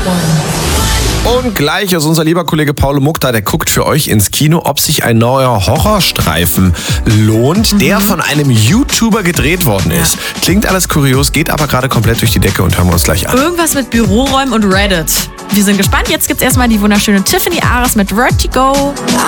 Und gleich ist unser lieber Kollege Paul Mukta, der guckt für euch ins Kino, ob sich ein neuer Horrorstreifen lohnt, der von einem YouTuber gedreht worden ist. Klingt alles kurios, geht aber gerade komplett durch die Decke und hören wir uns gleich an. Irgendwas mit Büroräumen und Reddit. Wir sind gespannt. Jetzt gibt's erstmal die wunderschöne Tiffany Ares mit Vertigo.